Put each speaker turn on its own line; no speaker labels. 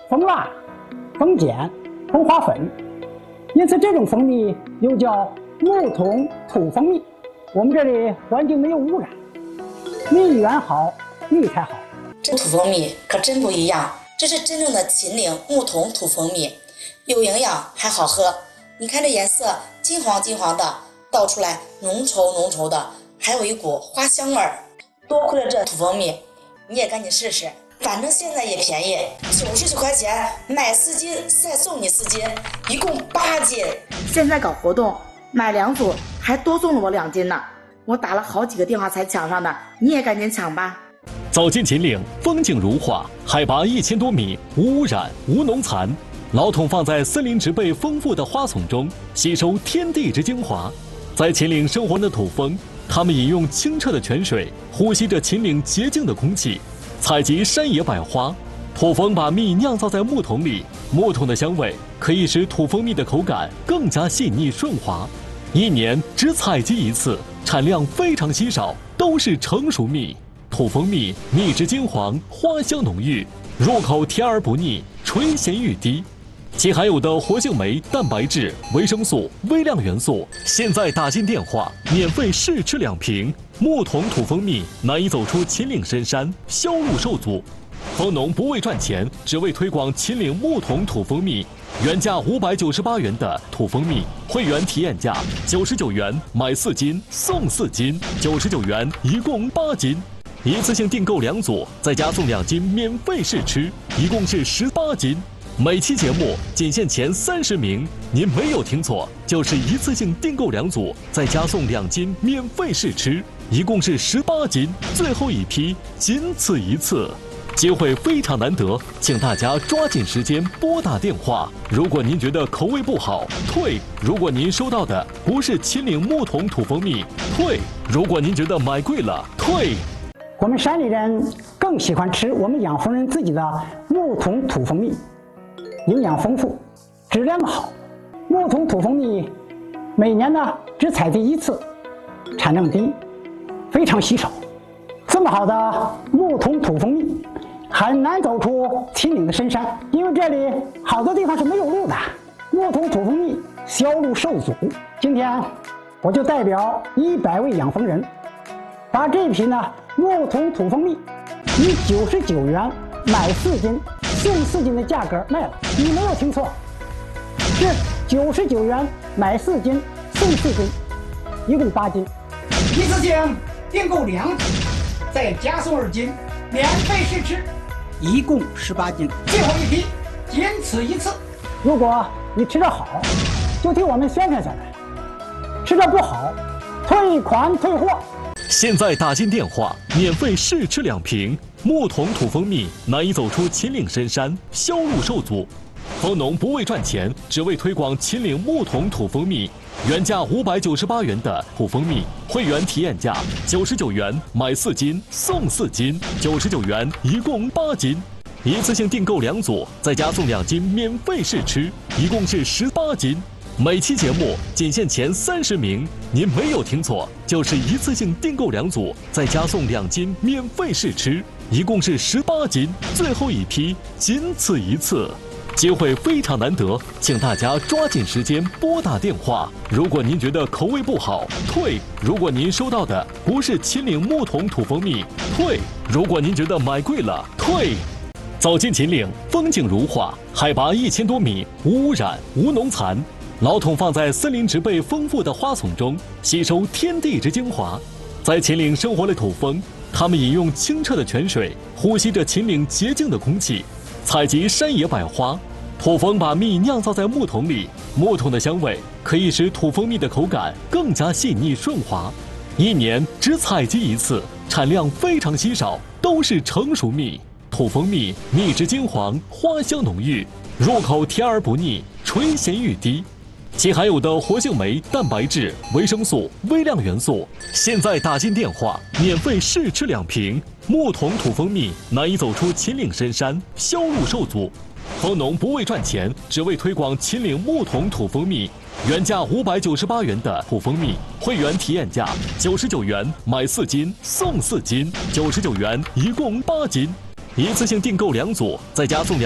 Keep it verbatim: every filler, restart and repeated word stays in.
蜂蜡、蜂碱、蜂花粉，因此这种蜂蜜又叫木桶土蜂蜜。我们这里环境没有污染，蜜源好，蜜才好。
这土蜂蜜可真不一样，这是真正的秦岭木桶土蜂蜜，有营养还好喝。你看这颜色金黄金黄的，倒出来浓稠浓稠的，还有一股花香味儿。多亏了这土蜂蜜，你也赶紧试试。反正现在也便宜，九十九块钱买四斤，再送你四斤，一共八斤。
现在搞活动，买两组还多送了我两斤呢。我打了好几个电话才抢上的，你也赶紧抢吧。
走进秦岭，风景如画，海拔一千多米，无污染，无农残。老桶放在森林植被丰富的花丛中，吸收天地之精华。在秦岭生活的土蜂，它们饮用清澈的泉水，呼吸着秦岭洁净的空气，采集山野百花。土蜂把蜜酿造在木桶里，木桶的香味可以使土蜂蜜的口感更加细腻顺滑。一年只采集一次，产量非常稀少，都是成熟蜜。土蜂蜜蜜质金黄，花香浓郁，入口甜而不腻，垂涎欲滴。其含有的活性酶、蛋白质、维生素、微量元素，现在打进电话，免费试吃两瓶。木桶土蜂蜜难以走出秦岭深山，销路受阻。蜂农不为赚钱，只为推广秦岭木桶土蜂蜜。原价五百九十八元的土蜂蜜，会员体验价九十九元，买四斤送四斤，九十九元一共八斤。一次性订购两组，再加送两斤免费试吃，一共是十八斤。每期节目仅限前三十名，您没有听错，就是一次性订购两组，再加送两斤免费试吃，一共是十八斤，最后一批，仅此一次，机会非常难得，请大家抓紧时间拨打电话。如果您觉得口味不好，退；如果您收到的不是秦岭木桶土蜂蜜，退；如果您觉得买贵了，退。
我们山里人更喜欢吃我们养蜂人自己的木桶土蜂蜜，营养丰富，质量好。木桶土蜂蜜每年呢只采集一次，产量低，非常稀少。这么好的木桶土蜂蜜很难走出秦岭的深山，因为这里好多地方是没有路的，木桶土蜂蜜销路受阻。今天我就代表一百位养蜂人，把这批呢木桶土蜂蜜以九十九元买四斤送四斤的价格卖了。你没有听错，是九十九元买四斤送四斤，一共八斤。一次性订购两组，再加送二斤免费试吃，一共十八斤，最后一批，仅此一次。如果你吃得好，就替我们宣传宣传；吃得不好，退款退货。
现在打进电话，免费试吃两瓶。木桶土蜂蜜难以走出秦岭深山，销路受阻。蜂农不为赚钱，只为推广秦岭木桶土蜂蜜。原价五百九十八元的土蜂蜜，会员体验价九十九元，买四斤送四斤，九十九元一共八斤。一次性订购两组，再加送两斤免费试吃，一共是十八斤。每期节目仅限前三十名，您没有听错，就是一次性订购两组，再加送两斤免费试吃，一共是十八斤，最后一批，仅此一次，机会非常难得，请大家抓紧时间拨打电话。如果您觉得口味不好，退；如果您收到的不是秦岭木桶土蜂蜜，退；如果您觉得买贵了，退。走进秦岭，风景如画，海拔一千多米，无污染，无农残。老桶放在森林植被丰富的花丛中，吸收天地之精华。在秦岭生活的土蜂，它们饮用清澈的泉水，呼吸着秦岭洁净的空气，采集山野百花。土蜂把蜜酿造在木桶里，木桶的香味可以使土蜂蜜的口感更加细腻顺滑。一年只采集一次，产量非常稀少，都是成熟蜜。土蜂蜜蜜质金黄，花香浓郁，入口甜而不腻，垂涎欲滴。其含有的活性酶、蛋白质、维生素、微量元素，现在打进电话，免费试吃两瓶。木桶土蜂蜜难以走出秦岭深山，销路受阻。蜂农不为赚钱，只为推广秦岭木桶土蜂蜜。原价五百九十八元的土蜂蜜，会员体验价九十九元，买四斤送四斤，九十九元一共八斤。一次性订购两组，再加送两。